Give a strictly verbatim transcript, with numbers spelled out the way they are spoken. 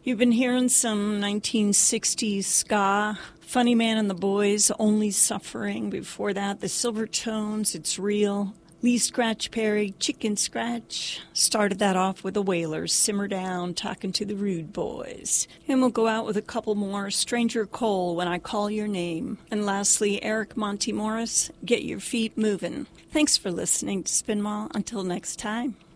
You've been hearing some nineteen sixties ska. Funny Man and the Boys, Only Suffering. Before that, the Silvertones, It's Real. Lee Scratch Perry, Chicken Scratch. Started that off with the Wailers, Simmer Down, Talking to the Rude Boys. And we'll go out with a couple more. Stranger Cole, When I Call Your Name. And lastly, Eric Monty Morris, Get Your Feet Movin'. Thanks for listening to Spin Mall. Until next time.